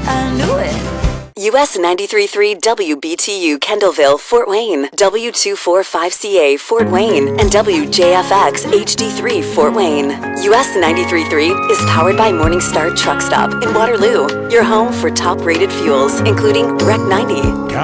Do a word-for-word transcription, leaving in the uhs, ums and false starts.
I knew it. U S ninety-three point three W B T U Kendallville, Fort Wayne, W two forty-five C A Fort Wayne, and W J F X H D three Fort Wayne. U S ninety-three point three is powered by Morningstar Truck Stop in Waterloo, your home for top-rated fuels, including Rec ninety.